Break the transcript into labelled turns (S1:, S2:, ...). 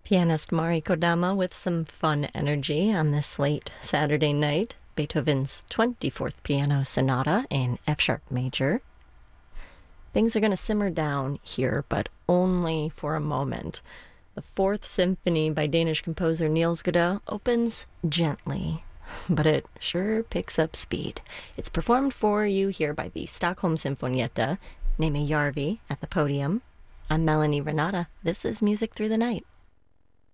S1: Pianist Mari Kodama with some fun energy on this late Saturday night. Beethoven's 24th Piano Sonata in F sharp major. Things are going to simmer down here, but only for a moment. The Fourth Symphony by Danish composer Niels Gade opens gently, but it sure picks up speed. It's performed for you here by the Stockholm Sinfonietta, Nemi Järvi at the podium. I'm Melanie Renata. This is Music Through the Night.